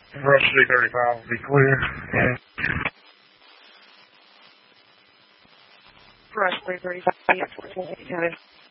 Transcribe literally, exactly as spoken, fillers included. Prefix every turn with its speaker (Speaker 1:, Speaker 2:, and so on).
Speaker 1: Rush three thirty-five will be clear. Yeah.
Speaker 2: Rush three thirty-five,